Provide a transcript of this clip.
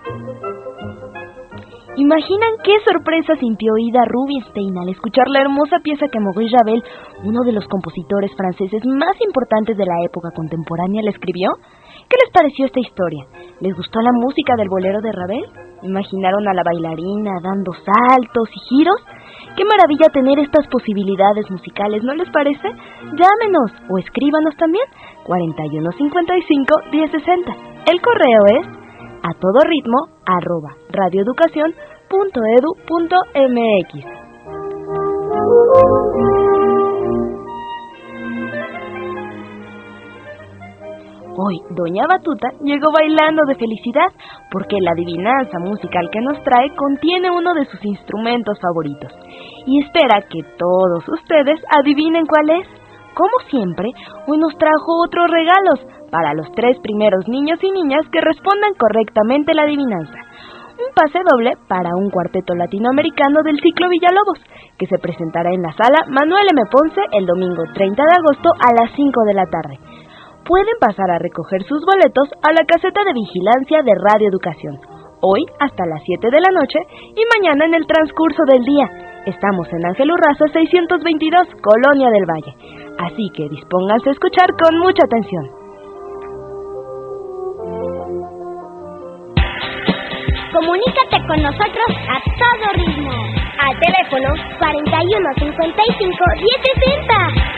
¿Imaginan qué sorpresa sintió Ida Rubinstein al escuchar la hermosa pieza que Maurice Ravel, uno de los compositores franceses más importantes de la época contemporánea, le escribió? ¿Qué les pareció esta historia? ¿Les gustó la música del bolero de Ravel? ¿Imaginaron a la bailarina dando saltos y giros? ¡Qué maravilla tener estas posibilidades musicales! ¿No les parece? Llámenos o escríbanos también. 4155-1060. El correo es @radioeducacion.edu.mx. Hoy, Doña Batuta llegó bailando de felicidad porque la adivinanza musical que nos trae contiene uno de sus instrumentos favoritos y espera que todos ustedes adivinen cuál es. Como siempre, hoy nos trajo otros regalos para los 3 primeros niños y niñas que respondan correctamente la adivinanza. Un pase doble para un cuarteto latinoamericano del ciclo Villalobos, que se presentará en la sala Manuel M. Ponce el domingo 30 de agosto a las 5 de la tarde. Pueden pasar a recoger sus boletos a la caseta de vigilancia de Radio Educación, hoy hasta las 7 de la noche y mañana en el transcurso del día. Estamos en Ángel Urraza 622, Colonia del Valle, así que dispónganse a escuchar con mucha atención. Comunícate con nosotros a todo ritmo. Al teléfono 4155 1060.